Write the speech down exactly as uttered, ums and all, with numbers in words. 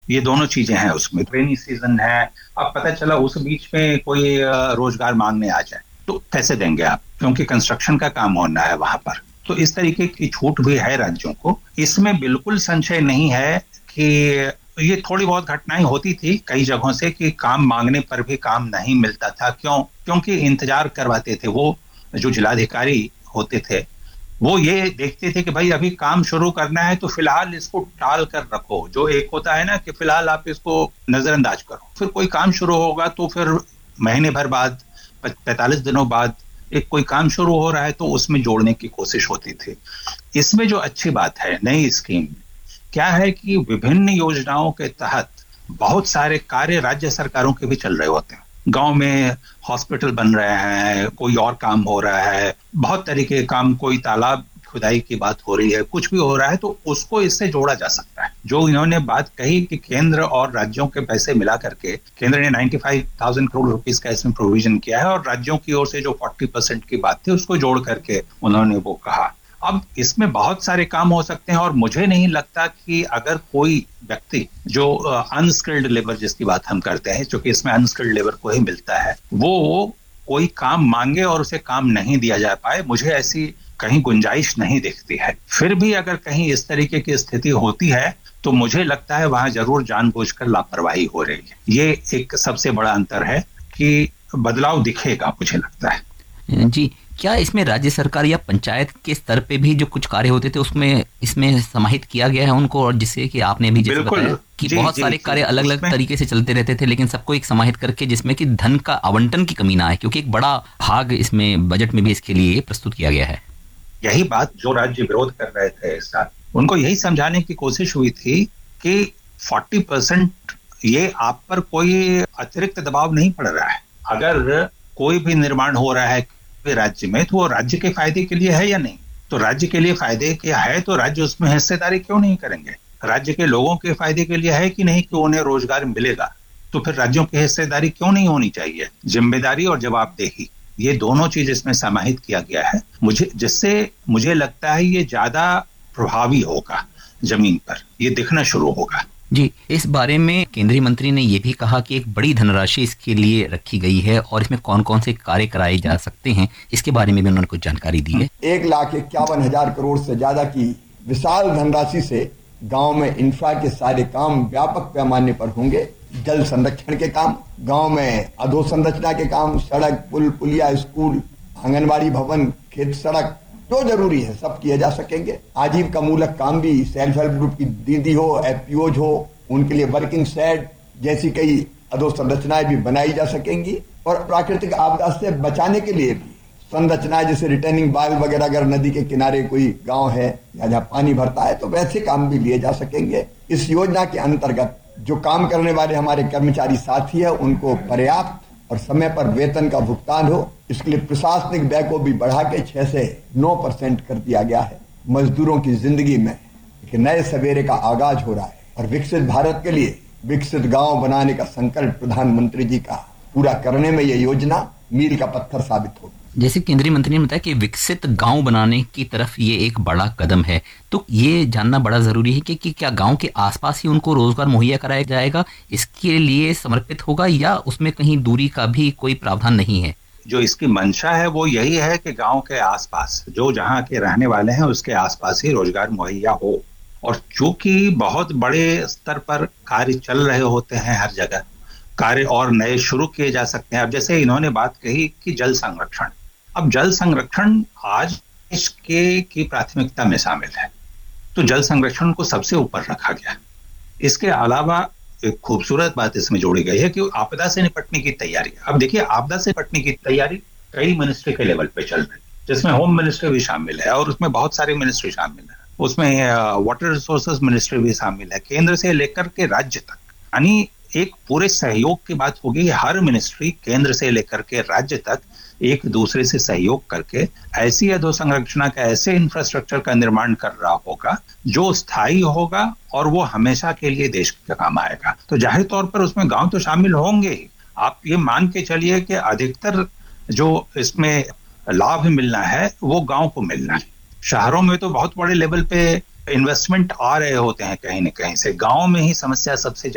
ये दोनों चीजें हैं उसमें। रेनी सीजन है, अब पता चला उस बीच में कोई रोजगार मांगने आ जाए तो कैसे देंगे आप, क्योंकि कंस्ट्रक्शन का काम होना है वहां पर। तो इस तरीके की छूट भी है राज्यों को। इसमें बिल्कुल संशय नहीं है कि ये थोड़ी बहुत घटनाएं होती थी कई जगहों से कि काम मांगने पर भी काम नहीं मिलता था। क्यों? क्योंकि इंतजार करवाते थे। वो जो जिलाधिकारी होते थे वो ये देखते थे कि भाई अभी काम शुरू करना है तो फिलहाल इसको टाल कर रखो। जो एक होता है ना कि फिलहाल आप इसको नजरअंदाज करो, फिर कोई काम शुरू होगा तो फिर महीने भर बाद, पैंतालीस दिनों बाद एक कोई काम शुरू हो रहा है तो उसमें जोड़ने की कोशिश होती थी। इसमें जो अच्छी बात है नई स्कीम क्या है कि विभिन्न योजनाओं के तहत बहुत सारे कार्य राज्य सरकारों के भी चल रहे होते हैं। गांव में हॉस्पिटल बन रहे हैं, कोई और काम हो रहा है, बहुत तरीके के काम, कोई तालाब खुदाई की बात हो रही है, कुछ भी हो रहा है तो उसको इससे जोड़ा जा सकता है। जो इन्होंने बात कही कि केंद्र और राज्यों के पैसे मिला करके केंद्र ने पचानवे हज़ार करोड़ रुपीस का इसमें प्रोविजन किया है और राज्यों की ओर से जो चालीस परसेंट की बात थी उसको जोड़ करके उन्होंने वो कहा। अब इसमें बहुत सारे काम हो सकते हैं और मुझे नहीं लगता कि अगर कोई व्यक्ति जो अनस्किल्ड लेबर जिसकी बात हम करते हैं, क्योंकि इसमें अनस्किल्ड लेबर को ही मिलता है, वो कोई काम मांगे और उसे काम नहीं दिया जा पाए, मुझे ऐसी कहीं गुंजाइश नहीं दिखती है। फिर भी अगर कहीं इस तरीके की स्थिति होती है तो मुझे लगता है वहां जरूर जानबूझकर लापरवाही हो रही है। ये एक सबसे बड़ा अंतर है कि बदलाव दिखेगा, मुझे लगता है। जी, क्या इसमें राज्य सरकार या पंचायत के स्तर पे भी जो कुछ कार्य होते थे उसमें इसमें समाहित किया गया है उनको, और जिससे कि आपने भी जैसे बताया कि बहुत जी, सारे कार्य अलग अलग तरीके से चलते रहते थे लेकिन सबको एक समाहित करके जिसमें कि धन का आवंटन की कमी ना है, क्योंकि एक बड़ा भाग इसमें बजट में भी इसके लिए प्रस्तुत किया गया है। यही बात जो राज्य विरोध कर रहे थे इस साल, उनको यही समझाने की कोशिश हुई थी कि चालीस परसेंट ये आप पर कोई अतिरिक्त दबाव नहीं पड़ रहा है। अगर कोई भी निर्माण हो रहा है राज्य में तो वो राज्य के फायदे के लिए है या नहीं? तो राज्य के लिए फायदे क्या है तो राज्य उसमें हिस्सेदारी क्यों नहीं करेंगे? राज्य के लोगों के फायदे के लिए है कि नहीं कि उन्हें रोजगार मिलेगा, तो फिर राज्यों की हिस्सेदारी क्यों नहीं होनी चाहिए? जिम्मेदारी और जवाबदेही, ये दोनों चीज इसमें समाहित किया गया है, मुझे जिससे मुझे लगता है ये ज्यादा प्रभावी होगा, जमीन पर ये दिखना शुरू होगा। जी, इस बारे में केंद्रीय मंत्री ने यह भी कहा कि एक बड़ी धनराशि इसके लिए रखी गई है और इसमें कौन कौन से कार्य कराए जा सकते हैं, इसके बारे में भी उन्होंने कुछ जानकारी दी है। एक लाख इक्यावन हजार करोड़ से ज्यादा की विशाल धनराशि से गांव में इंफ्रा के सारे काम व्यापक पैमाने पर होंगे। जल संरक्षण के काम, गांव में अधोसंरचना के काम, सड़क, पुल, पुलिया, स्कूल, आंगनबाड़ी भवन, खेत सड़क, जो जरूरी है सब किए जा सकेंगे। आजीविका मूलक काम भी, सेल्फ हेल्प ग्रुप की दीदी हो, एफपीओज हो, उनके लिए वर्किंग शेड जैसी कई अधोसंरचनाएं भी बनाई जा सकेंगी। और प्राकृतिक आपदा से बचाने के लिए भी संरचनाएं जैसे रिटर्निंग बाल वगैरह, अगर नदी के किनारे कोई गांव है या जहाँ पानी भरता है तो वैसे काम भी लिए जा सकेंगे। इस योजना के अंतर्गत जो काम करने वाले हमारे कर्मचारी साथी है उनको पर्याप्त और समय पर वेतन का भुगतान हो, इसके लिए प्रशासनिक व्यय को भी बढ़ा के छह से नौ परसेंट कर दिया गया है। मजदूरों की जिंदगी में एक नए सवेरे का आगाज हो रहा है और विकसित भारत के लिए विकसित गांव बनाने का संकल्प प्रधानमंत्री जी का पूरा करने में यह योजना मील का पत्थर साबित होगी। जैसे केंद्रीय मंत्री ने बताया कि विकसित गांव बनाने की तरफ ये एक बड़ा कदम है, तो ये जानना बड़ा जरूरी है कि, कि क्या गांव के आसपास ही उनको रोजगार मुहैया कराया जाएगा, इसके लिए समर्पित होगा या उसमें कहीं दूरी का भी कोई प्रावधान नहीं है? जो इसकी मंशा है वो यही है कि गांव के आसपास जो जहां के रहने वाले हैं उसके आसपास ही रोजगार मुहैया हो। और चूंकि बहुत बड़े स्तर पर कार्य चल रहे होते हैं हर जगह, कार्य और नए शुरू किए जा सकते हैं। अब जैसे इन्होंने बात कही कि जल संरक्षण, अब जल संरक्षण आज देश के की प्राथमिकता में शामिल है, तो जल संरक्षण को सबसे ऊपर रखा गया। इसके अलावा एक खूबसूरत बात इसमें जोड़ी गई है कि आपदा से निपटने की तैयारी। अब देखिए, आपदा से निपटने की तैयारी कई मिनिस्ट्री के लेवल पे चल रही है, जिसमें होम मिनिस्ट्री भी शामिल है और उसमें बहुत सारे मिनिस्ट्री शामिल है, उसमें वाटर रिसोर्सेज मिनिस्ट्री भी शामिल है, केंद्र से लेकर के राज्य तक, यानी एक पूरे सहयोग की बात होगी। हर मिनिस्ट्री केंद्र से लेकर के राज्य तक एक दूसरे से सहयोग करके ऐसी अधोसंरचना का, ऐसे इंफ्रास्ट्रक्चर का निर्माण कर रहा होगा जो स्थायी होगा और वो हमेशा के लिए देश के काम आएगा। तो जाहिर तौर पर उसमें गांव तो शामिल होंगे ही। आप ये मान के चलिए कि अधिकतर जो इसमें लाभ मिलना है वो गांव को मिलना है। शहरों में तो बहुत बड़े लेवल पे इन्वेस्टमेंट आ रहे होते हैं कहीं न कहीं से, गांव में ही समस्या सबसे